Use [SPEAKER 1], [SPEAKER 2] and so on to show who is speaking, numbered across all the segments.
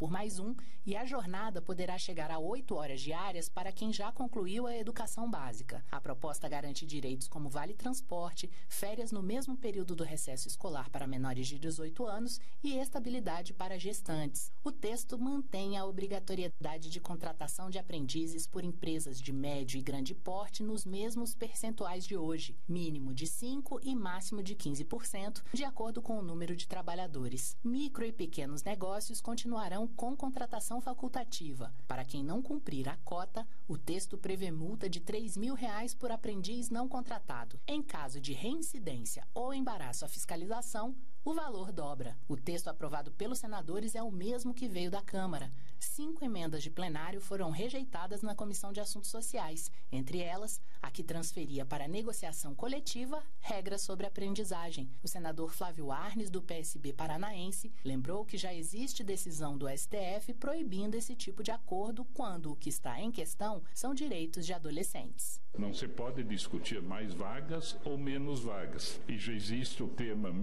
[SPEAKER 1] por mais um e a jornada poderá chegar a 8 horas diárias para quem já concluiu a educação básica. A proposta garante direitos como vale transporte, férias no mesmo período do recesso escolar para menores de 18 anos e estabilidade para gestantes. O texto mantém a obrigatoriedade de contratação de aprendizes por empresas de médio e grande porte nos mesmos percentuais de hoje, mínimo de 5% e máximo de 15%, de acordo com o número de trabalhadores. Micro e pequenos negócios continuarão com contratação facultativa. Para quem não cumprir a cota, o texto prevê multa de R$ 3.000 por aprendiz não contratado. Em caso de reincidência ou embaraço à fiscalização, o valor dobra. O texto aprovado pelos senadores é o mesmo que veio da Câmara. 5 emendas de plenário foram rejeitadas na Comissão de Assuntos Sociais, entre elas a que transferia para a negociação coletiva regras sobre aprendizagem. O senador Flávio Arnes, do PSB paranaense, lembrou que já existe decisão do STF proibindo esse tipo de acordo quando o que está em questão são direitos de adolescentes.
[SPEAKER 2] Não se pode discutir mais vagas ou menos vagas. E já existe o tema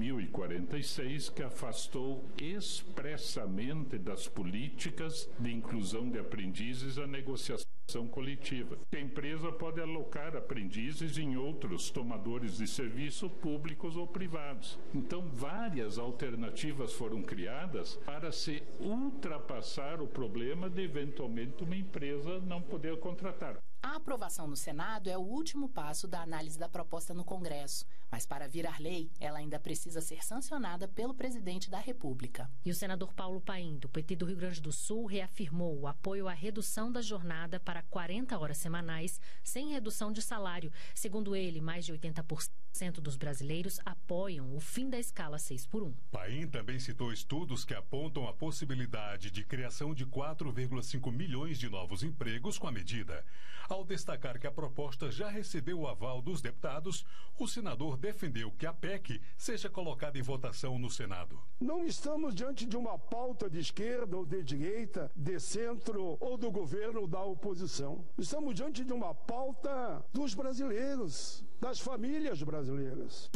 [SPEAKER 2] 1046, que afastou expressamente das políticas de inclusão de aprendizes a negociação coletiva. A empresa pode alocar aprendizes em outros tomadores de serviço públicos ou privados. Então, várias alternativas foram criadas para se ultrapassar o problema de, eventualmente, uma empresa não poder contratar.
[SPEAKER 1] A aprovação no Senado é o último passo da análise da proposta no Congresso, mas para virar lei, ela ainda precisa ser sancionada pelo presidente da República.
[SPEAKER 3] E o senador Paulo Paim, do PT do Rio Grande do Sul, reafirmou o apoio à redução da jornada para 40 horas semanais, sem redução de salário. Segundo ele, mais de 80% dos brasileiros apoiam o fim da escala 6x1.
[SPEAKER 4] Paim também citou estudos que apontam a possibilidade de criação de 4,5 milhões de novos empregos com a medida. Ao destacar que a proposta já recebeu o aval dos deputados, o senador defendeu que a PEC seja colocada em votação no Senado.
[SPEAKER 5] Não estamos diante de uma pauta de esquerda ou de direita, de centro ou do governo ou da oposição. Estamos diante de uma pauta dos brasileiros, das famílias brasileiras.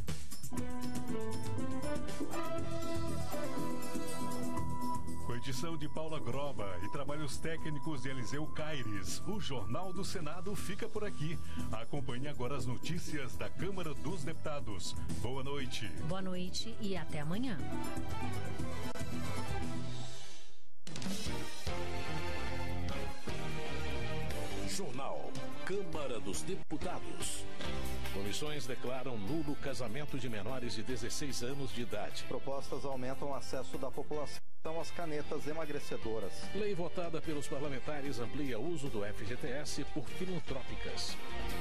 [SPEAKER 4] Com edição de Paula Groba e trabalhos técnicos de Eliseu Caires, o Jornal do Senado fica por aqui. Acompanhe agora as notícias da Câmara dos Deputados. Boa noite.
[SPEAKER 3] Boa noite e até amanhã.
[SPEAKER 6] Jornal Câmara dos Deputados. Comissões declaram nulo casamento de menores de 16 anos de idade.
[SPEAKER 7] Propostas aumentam o acesso da população às canetas emagrecedoras.
[SPEAKER 6] Lei votada pelos parlamentares amplia o uso do FGTS por filantrópicas.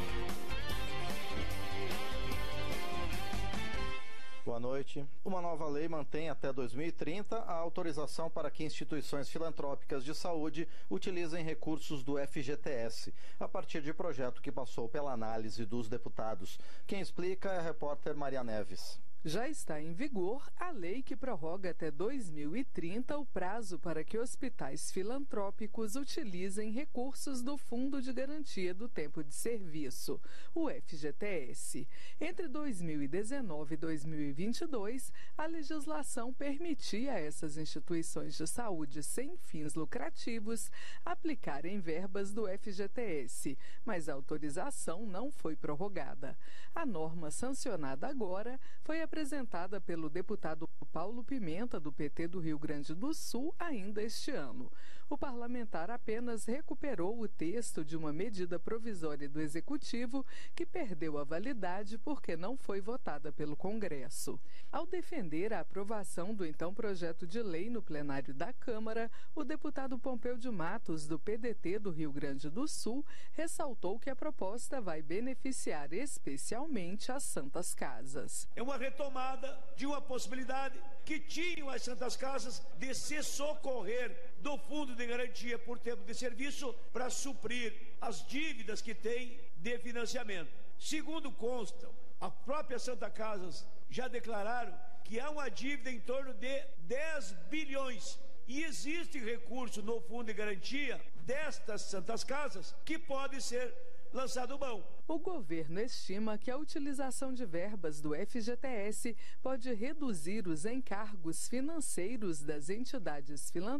[SPEAKER 7] Boa noite. Uma nova lei mantém até 2030 a autorização para que instituições filantrópicas de saúde utilizem recursos do FGTS, a partir de projeto que passou pela análise dos deputados. Quem explica é a repórter Maria Neves.
[SPEAKER 8] Já está em vigor a lei que prorroga até 2030 o prazo para que hospitais filantrópicos utilizem recursos do Fundo de Garantia do Tempo de Serviço, o FGTS. Entre 2019 e 2022, a legislação permitia a essas instituições de saúde sem fins lucrativos aplicarem verbas do FGTS, mas a autorização não foi prorrogada. A norma sancionada agora foi apresentada pelo deputado Paulo Pimenta, do PT do Rio Grande do Sul, ainda este ano. O parlamentar apenas recuperou o texto de uma medida provisória do Executivo que perdeu a validade porque não foi votada pelo Congresso. Ao defender a aprovação do então projeto de lei no plenário da Câmara, o deputado Pompeu de Matos, do PDT do Rio Grande do Sul, ressaltou que a proposta vai beneficiar especialmente as Santas Casas.
[SPEAKER 9] É uma retomada de uma possibilidade que tinham as Santas Casas de se socorrer do Fundo de Garantia por Tempo de Serviço para suprir as dívidas que têm de financiamento. Segundo consta, as próprias Santas Casas já declararam que há uma dívida em torno de 10 bilhões e existe recurso no Fundo de Garantia destas Santas Casas que pode ser lançado mão.
[SPEAKER 8] O governo estima que a utilização de verbas do FGTS pode reduzir os encargos financeiros das entidades filantrópicas